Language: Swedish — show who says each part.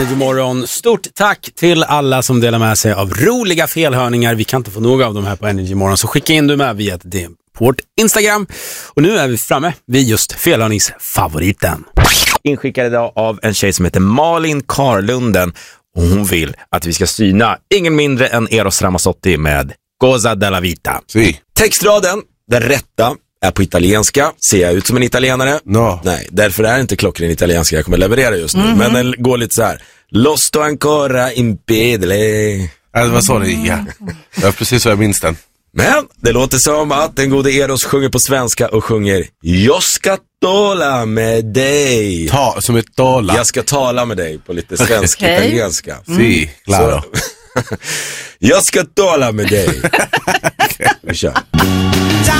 Speaker 1: Energy Morgon. Stort tack till alla som delar med sig av roliga felhörningar. Vi kan inte få några av dem här på Energy Morgon, så skicka in du med via DM på vårt Instagram. Och nu är vi framme vid just felhörningsfavoriten. Inskickad idag av en tjej som heter Malin Karlunden. Och hon vill att vi ska syna ingen mindre än Eros Ramazzotti med Cosa della Vita.
Speaker 2: Si.
Speaker 1: Textraden, den rätta, är på italienska. Ser jag ut som en italienare?
Speaker 2: No.
Speaker 1: Nej, därför är det inte klockren italienska jag kommer leverera just nu. Men den går lite så här. Lo sto ancora in pedale.
Speaker 2: Vad sa du? Ja. Det var precis så jag minns den.
Speaker 1: Men det låter som att den gode Eros sjunger på svenska och sjunger Jag ska tala med dig.
Speaker 2: Som ett tala.
Speaker 1: Jag ska tala med dig på lite svensk italienska.
Speaker 2: Si, claro.
Speaker 1: Jag ska tala med dig. Vi kör.